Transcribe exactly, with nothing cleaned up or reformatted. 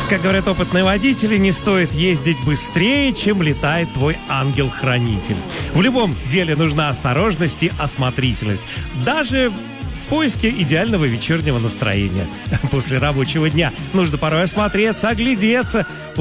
Как говорят опытные водители, не стоит ездить быстрее, чем летает твой ангел-хранитель. В любом деле нужна осторожность и осмотрительность. Даже в поиске идеального вечернего настроения. После рабочего дня нужно порой осмотреться, оглядеться.